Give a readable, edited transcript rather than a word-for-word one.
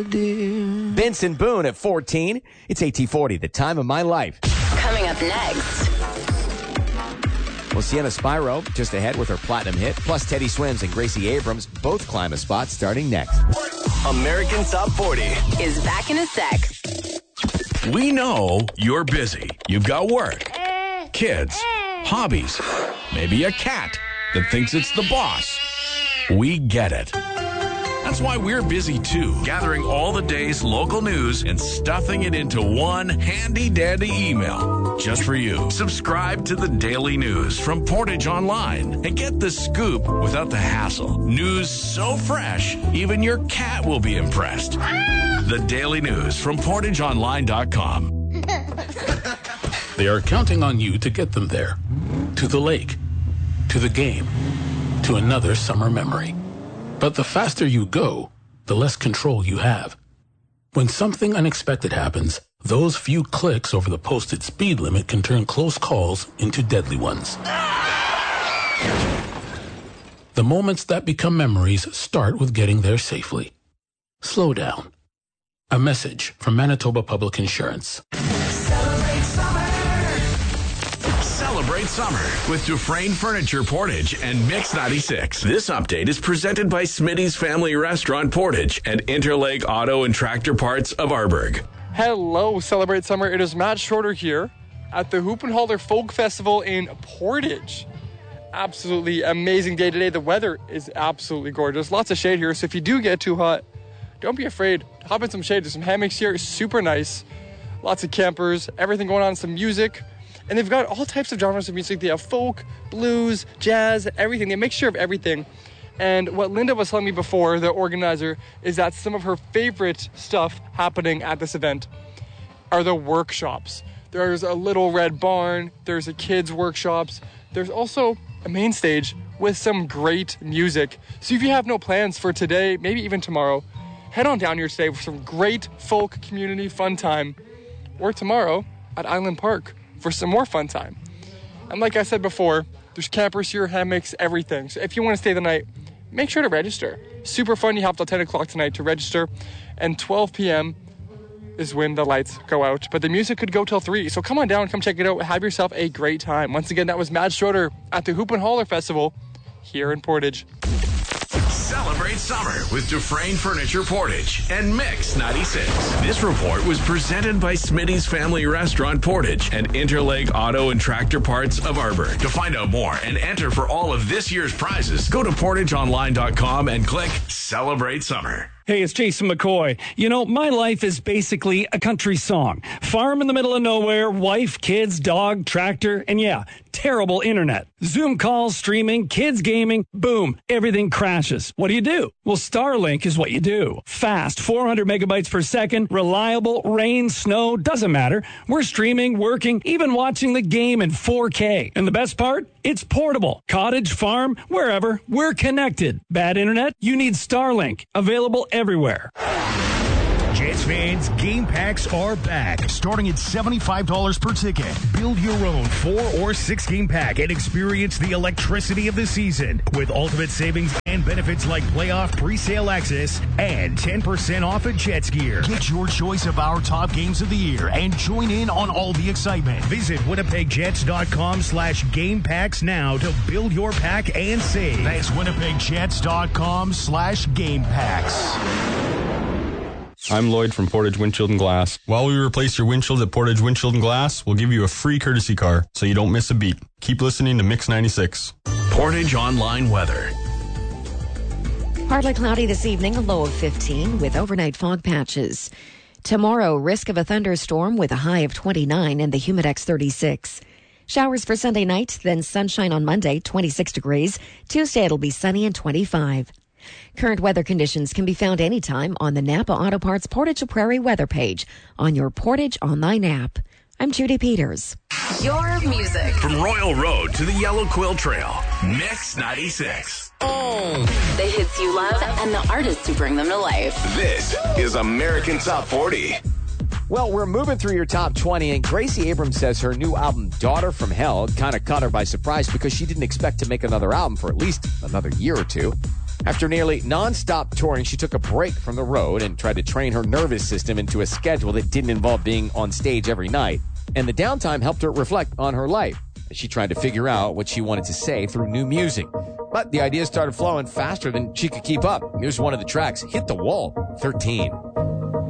dear. Benson Boone at 14. It's 1840, the time of my life. Coming up next. Well, Sienna Spyro just ahead with her platinum hit. Plus Teddy Swims and Gracie Abrams both climb a spot starting next. American Top 40 Is back in a sec. We know you're busy. You've got work, kids, hobbies, maybe a cat that thinks it's the boss. We get it. That's why we're busy too, gathering all the day's local news and stuffing it into one handy-dandy email just for you. Subscribe to the Daily News from Portage Online and get the scoop without the hassle. News so fresh, even your cat will be impressed. The Daily News from PortageOnline.com. They are counting on you to get them there. To the lake. To the game. To another summer memory. But the faster you go, the less control you have. When something unexpected happens, those few clicks over the posted speed limit can turn close calls into deadly ones. The moments that become memories start with getting there safely. Slow down. A message from Manitoba Public Insurance. Celebrate summer with Dufresne Furniture Portage and Mix 96. This update is presented by Smitty's Family Restaurant Portage and Interlake Auto and Tractor Parts of Arberg. Hello, Celebrate Summer. It is Matt Schroeder here at the Hoop and Holler Folk Festival in Portage. Absolutely amazing day today. The weather is absolutely gorgeous. Lots of shade here, so if you do get too hot, don't be afraid. Hop in some shade. There's some hammocks here. It's super nice. Lots of campers. Everything going on. Some music. And they've got all types of genres of music. They have folk, blues, jazz, everything. They make sure of everything. And what Linda was telling me before, the organizer, is that some of her favorite stuff happening at this event are the workshops. There's a Little Red Barn. There's a kids' workshops. There's also a main stage with some great music. So if you have no plans for today, maybe even tomorrow, head on down here today for some great folk community fun time. Or tomorrow at Island Park for some more fun time. And like I said before, there's campers here, hammocks, everything. So if you want to stay the night, make sure to register. Super fun. You have till 10 o'clock tonight to register. And 12 p.m. is when the lights go out. But the music could go till 3. So come on down, come check it out. Have yourself a great time. Once again, that was Matt Schroeder at the Hoop and Holler Festival here in Portage. Celebrate summer with Dufresne Furniture Portage and Mix 96. This report was presented by Smitty's Family Restaurant Portage and Interlake Auto and Tractor Parts of Arberg. To find out more and enter for all of this year's prizes, go to PortageOnline.com and click Celebrate Summer. Hey, it's Jason McCoy. You know, my life is basically a country song. Farm in the middle of nowhere, wife, kids, dog, tractor, and yeah, terrible internet. Zoom calls, streaming, kids gaming, boom, everything crashes. What do? Well, Starlink is what you do. Fast, 400 megabytes per second, reliable, rain, snow, doesn't matter. We're streaming, working, even watching the game in 4K. And the best part? It's portable. Cottage, farm, wherever, we're connected. Bad internet? You need Starlink. Available everywhere. Jets fans, game packs are back. Starting at $75 per ticket. Build your own 4 or 6 game pack and experience the electricity of the season with ultimate savings and benefits like playoff pre-sale access and 10% off of Jets gear. Get your choice of our top games of the year and join in on all the excitement. Visit WinnipegJets.com/game packs now to build your pack and save. That's WinnipegJets.com/game packs. I'm Lloyd from Portage Windshield and Glass. While we replace your windshield at Portage Windshield and Glass, we'll give you a free courtesy car so you don't miss a beat. Keep listening to Mix 96. Portage Online Weather. Partly cloudy this evening, a low of 15 with overnight fog patches. Tomorrow, risk of a thunderstorm with a high of 29 and the Humidex 36. Showers for Sunday night, then sunshine on Monday, 26 degrees. Tuesday, it'll be sunny and 25. Current weather conditions can be found anytime on the Napa Auto Parts Portage Prairie weather page on your Portage Online app. I'm Judy Peters. Your music. From Royal Road to the Yellow Quill Trail, Mix 96. The hits you love and the artists who bring them to life. This is American Top 40. Well, we're moving through your top 20, and Gracie Abrams says her new album, Daughter from Hell, kind of caught her by surprise because she didn't expect to make another album for at least another year or two. After nearly non-stop touring, she took a break from the road and tried to train her nervous system into a schedule that didn't involve being on stage every night. And the downtime helped her reflect on her life. She tried to figure out what she wanted to say through new music. But the ideas started flowing faster than she could keep up. Here's one of the tracks, Hit the Wall, 13.